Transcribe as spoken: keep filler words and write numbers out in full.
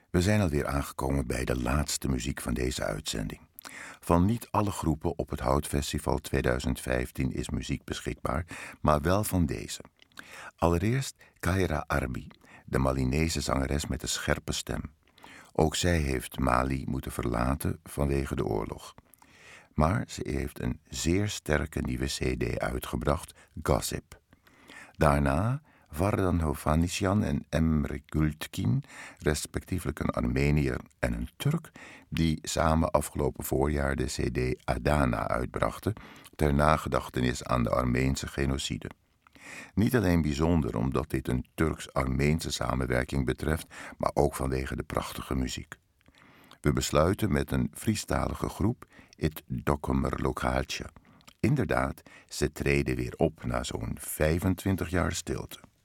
We zijn alweer aangekomen bij de laatste muziek van deze uitzending. Van niet alle groepen op het Houtfestival tweeduizend vijftien is muziek beschikbaar, maar wel van deze. Allereerst Kaira Arbi, de Malinese zangeres met een scherpe stem. Ook zij heeft Mali moeten verlaten vanwege de oorlog. Maar ze heeft een zeer sterke nieuwe cd uitgebracht, Gossip. Daarna Vardan Hovhannisyan en Emre Gültekin, respectievelijk een Armeniër en een Turk, die samen afgelopen voorjaar de cd Adana uitbrachten ter nagedachtenis aan de Armeense genocide. Niet alleen bijzonder omdat dit een Turks-Armeense samenwerking betreft, maar ook vanwege de prachtige muziek. We besluiten met een Friestalige groep, It Dokumer Lokaaltje. Inderdaad, ze treden weer op na zo'n vijfentwintig jaar stilte.